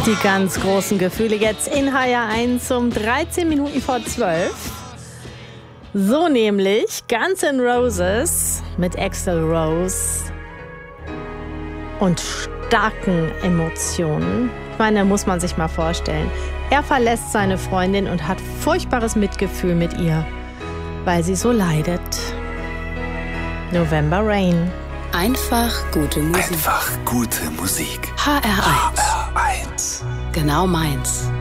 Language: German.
Die ganz großen Gefühle jetzt in HR1 um 13 Minuten vor 12. So nämlich Guns N' Roses mit Axl Rose und starken Emotionen. Ich meine, muss man sich mal vorstellen. Er verlässt seine Freundin und hat furchtbares Mitgefühl mit ihr, weil sie so leidet. November Rain. Einfach gute Musik. Einfach gute Musik. HR1. HR1. Genau meins.